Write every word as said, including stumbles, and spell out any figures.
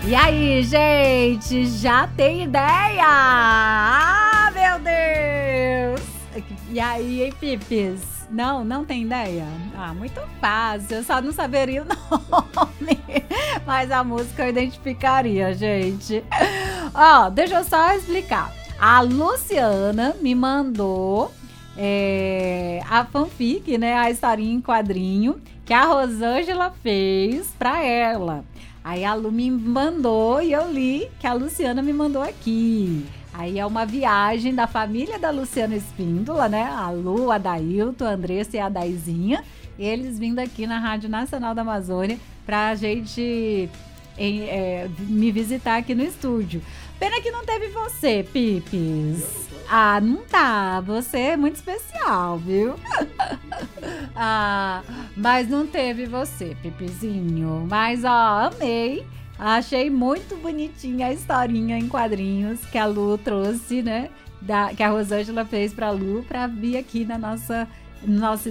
E aí, gente, já tem ideia? Ah, meu Deus! E aí, hein, Pipis? Não, não tem ideia? Ah, muito fácil, eu só não saberia o nome, mas a música eu identificaria, gente. Ó, deixa eu só explicar. A Luciana me mandou é, a fanfic, né, a historinha em quadrinho que a Rosângela fez pra ela. Aí a Lu me mandou e eu li que a Luciana me mandou aqui. Aí é uma viagem da família da Luciana Espíndola, né? A Lu, a Dailton, a Andressa e a Daizinha. Eles vindo aqui na Rádio Nacional da Amazônia pra gente em, é, me visitar aqui no estúdio. Pena que não teve você, Pipis. Ah, não tá. Você é muito especial, viu? Ah, mas não teve você, Pipizinho. Mas, ó, amei. Achei muito bonitinha a historinha em quadrinhos que a Lu trouxe, né? Da, que a Rosângela fez pra Lu, pra vir aqui na nossa, nossa